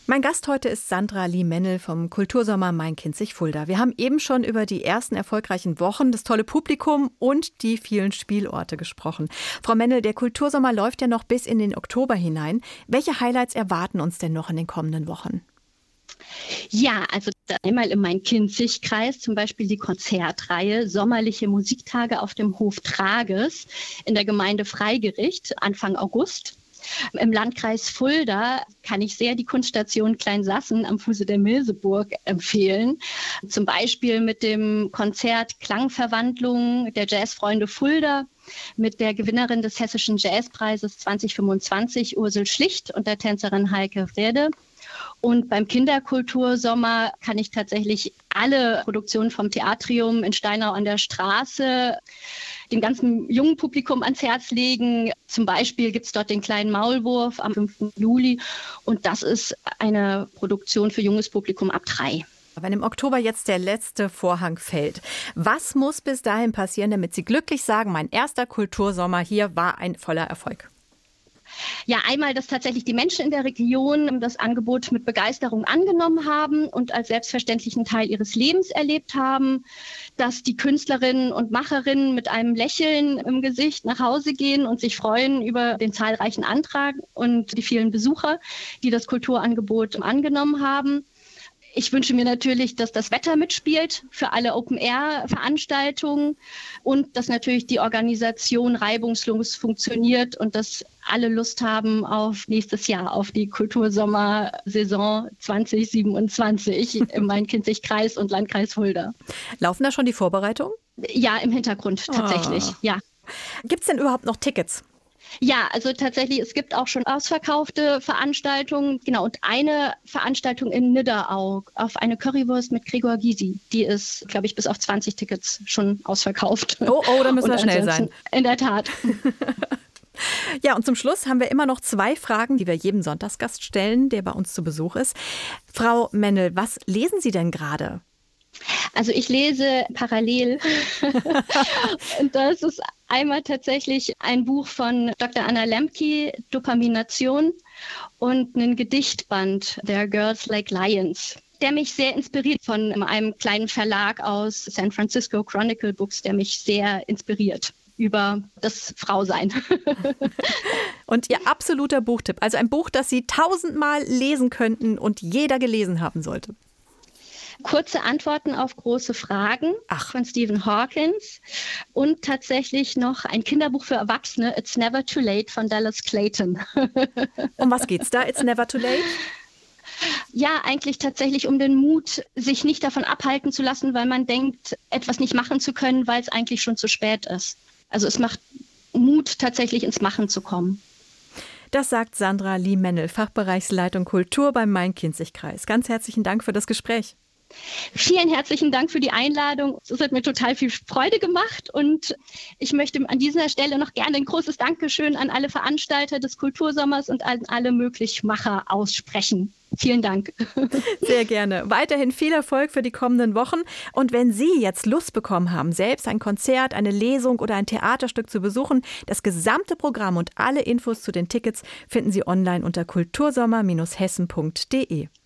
Mein Gast heute ist Sandra Lee-Mennel vom Kultursommer Main-Kinzig-Fulda. Wir haben eben schon über die ersten erfolgreichen Wochen, das tolle Publikum und die vielen Spielorte gesprochen. Frau Mennel, der Kultursommer läuft ja noch bis in den Oktober hinein. Welche Highlights erwarten uns denn noch in den kommenden Wochen? Ja, also einmal im Main-Kinzig-Kreis zum Beispiel die Konzertreihe Sommerliche Musiktage auf dem Hof Trages in der Gemeinde Freigericht Anfang August. Im Landkreis Fulda kann ich sehr die Kunststation Kleinsassen am Fuße der Milseburg empfehlen. Zum Beispiel mit dem Konzert Klangverwandlung der Jazzfreunde Fulda mit der Gewinnerin des Hessischen Jazzpreises 2025, Ursel Schlicht, und der Tänzerin Heike Wrede. Und beim Kinderkultursommer kann ich tatsächlich alle Produktionen vom Theatrium in Steinau an der Straße dem ganzen jungen Publikum ans Herz legen. Zum Beispiel gibt es dort den kleinen Maulwurf am 5. Juli. Und das ist eine Produktion für junges Publikum ab 3. Wenn im Oktober jetzt der letzte Vorhang fällt, was muss bis dahin passieren, damit Sie glücklich sagen, mein erster Kultursommer hier war ein voller Erfolg? Ja, einmal, dass tatsächlich die Menschen in der Region das Angebot mit Begeisterung angenommen haben und als selbstverständlichen Teil ihres Lebens erlebt haben, dass die Künstlerinnen und Macherinnen mit einem Lächeln im Gesicht nach Hause gehen und sich freuen über den zahlreichen Antrag und die vielen Besucher, die das Kulturangebot angenommen haben. Ich wünsche mir natürlich, dass das Wetter mitspielt für alle Open-Air-Veranstaltungen und dass natürlich die Organisation reibungslos funktioniert und dass alle Lust haben auf nächstes Jahr, auf die Kultursommersaison 2027 im Main-Kinzig-Kreis und Landkreis Fulda. Laufen da schon die Vorbereitungen? Ja, im Hintergrund tatsächlich, ja. Gibt es denn überhaupt noch Tickets? Ja, also tatsächlich, es gibt auch schon ausverkaufte Veranstaltungen. Genau, und eine Veranstaltung in Nidderau auf eine Currywurst mit Gregor Gysi. Die ist, glaube ich, bis auf 20 Tickets schon ausverkauft. Oh, da müssen wir schnell sein. In der Tat. Ja, und zum Schluss haben wir immer noch 2 Fragen, die wir jedem Sonntagsgast stellen, der bei uns zu Besuch ist. Frau Mennel, was lesen Sie denn gerade? Also ich lese parallel und das ist einmal tatsächlich ein Buch von Dr. Anna Lembke, Dopamination, und ein Gedichtband der Girls Like Lions, der mich sehr inspiriert, von einem kleinen Verlag aus San Francisco, Chronicle Books, der mich sehr inspiriert über das Frausein. Und Ihr absoluter Buchtipp, also ein Buch, das Sie 1000-mal lesen könnten und jeder gelesen haben sollte. Kurze Antworten auf große Fragen von Stephen Hawkins und tatsächlich noch ein Kinderbuch für Erwachsene, It's Never Too Late von Dallas Clayton. Um was geht's da, It's Never Too Late? Ja, eigentlich tatsächlich um den Mut, sich nicht davon abhalten zu lassen, weil man denkt, etwas nicht machen zu können, weil es eigentlich schon zu spät ist. Also es macht Mut, tatsächlich ins Machen zu kommen. Das sagt Sandra Lee-Mennel, Fachbereichsleitung Kultur beim Main-Kinzig-Kreis. Ganz herzlichen Dank für das Gespräch. Vielen herzlichen Dank für die Einladung. Es hat mir total viel Freude gemacht und ich möchte an dieser Stelle noch gerne ein großes Dankeschön an alle Veranstalter des Kultursommers und an alle Möglichmacher aussprechen. Vielen Dank. Sehr gerne. Weiterhin viel Erfolg für die kommenden Wochen. Und wenn Sie jetzt Lust bekommen haben, selbst ein Konzert, eine Lesung oder ein Theaterstück zu besuchen, das gesamte Programm und alle Infos zu den Tickets finden Sie online unter kultursommer-hessen.de.